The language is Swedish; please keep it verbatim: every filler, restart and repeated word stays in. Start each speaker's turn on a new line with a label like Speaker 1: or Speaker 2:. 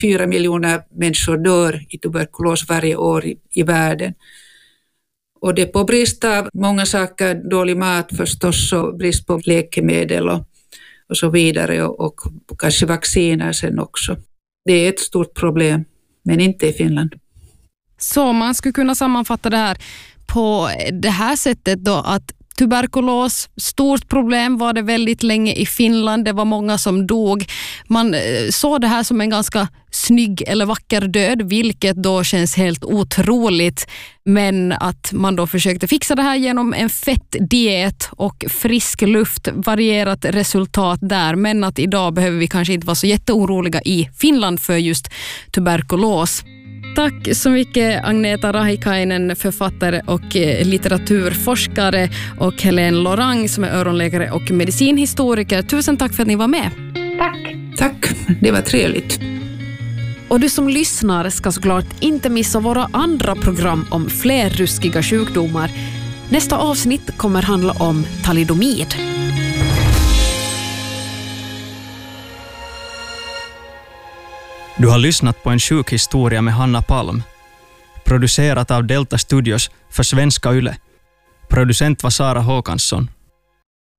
Speaker 1: Fyra miljoner människor dör i tuberkulos varje år i, i världen. Och det är på brist av många saker, dålig mat förstås och brist på läkemedel och, och så vidare och, och kanske vacciner sen också. Det är ett stort problem, men inte i Finland.
Speaker 2: Så man skulle kunna sammanfatta det här på det här sättet då, att tuberkulos, stort problem var det väldigt länge i Finland. Det var många som dog. Man såg det här som en ganska snygg eller vacker död, vilket då känns helt otroligt. Men att man då försökte fixa det här genom en fett diet och frisk luft, varierat resultat där. Men att idag behöver vi kanske inte vara så jätteoroliga i Finland för just tuberkulos. Tack så mycket Agneta Rahikainen, författare och litteraturforskare, och Helene Lorang som är öronläkare och medicinhistoriker. Tusen tack för att ni var med.
Speaker 3: Tack.
Speaker 1: Tack, det var trevligt.
Speaker 2: Och du som lyssnar ska såklart inte missa våra andra program om fler ruskiga sjukdomar. Nästa avsnitt kommer handla om thalidomid.
Speaker 4: Du har lyssnat på en sjukhistoria med Hanna Palm. Producerat av Delta Studios för Svenska Yle. Producent var Sara Håkansson.